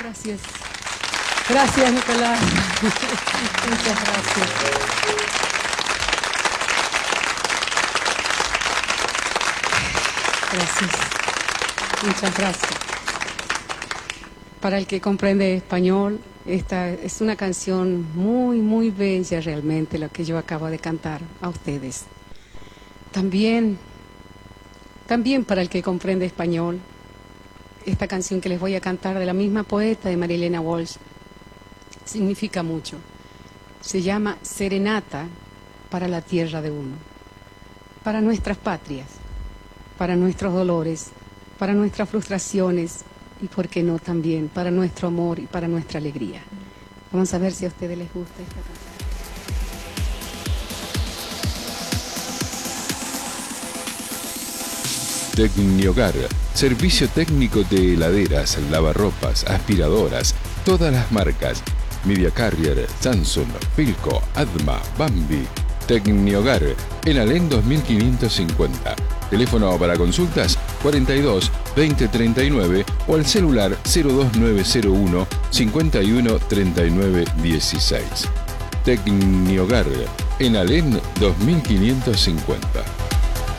Gracias. Gracias, Nicolás. Muchas gracias. Gracias. Muchas gracias. Para el que comprende español, esta es una canción muy, muy bella realmente, la que yo acabo de cantar a ustedes. También para el que comprende español, esta canción que les voy a cantar de la misma poeta, de María Elena Walsh, significa mucho. Se llama Serenata para la tierra de uno, para nuestras patrias, para nuestros dolores, para nuestras frustraciones y, por qué no, también para nuestro amor y para nuestra alegría. Vamos a ver si a ustedes les gusta esta canción. Tecnihogar, servicio técnico de heladeras, lavarropas, aspiradoras, todas las marcas. Media Carrier, Samsung, Philco, Adma, Bambi. Tecnihogar, en Alén 2550. Teléfono para consultas 42 20 39 o al celular 02901 51 39 16. Tecnihogar, en Alén 2550.